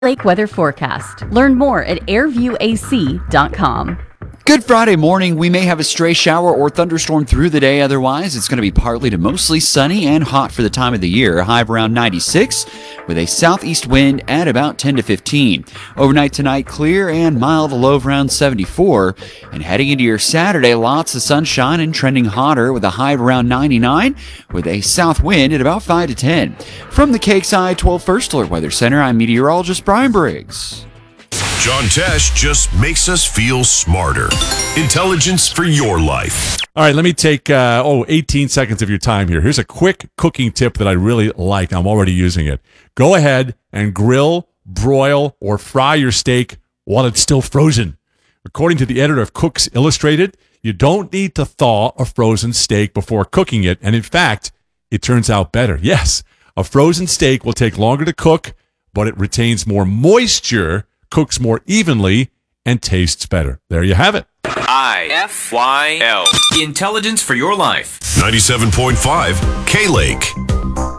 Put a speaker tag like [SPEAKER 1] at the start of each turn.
[SPEAKER 1] Lake weather forecast. Learn more at airviewac.com.
[SPEAKER 2] Good Friday morning. We may have a stray shower or thunderstorm through the day. Otherwise, it's going to be partly to mostly sunny and hot for the time of the year. A high of around 96 with a southeast wind at about 10 to 15. Overnight tonight, clear and mild, a low of around 74. And heading into your Saturday, lots of sunshine and trending hotter with a high of around 99 with a south wind at about 5 to 10. From the KXI 12 First Alert Weather Center, I'm meteorologist Brian Briggs.
[SPEAKER 3] John Tesh just makes us feel smarter. Intelligence for your life.
[SPEAKER 4] All right, let me take 18 seconds of your time here. Here's a quick cooking tip that I really like. I'm already using it. Go ahead and grill, broil, or fry your steak while it's still frozen. According to the editor of Cooks Illustrated, you don't need to thaw a frozen steak before cooking it, and in fact, it turns out better. Yes, a frozen steak will take longer to cook, but it retains more moisture, cooks more evenly, and tastes better. There you have it.
[SPEAKER 5] IFYL. Intelligence for your life.
[SPEAKER 3] 97.5 K-Lake.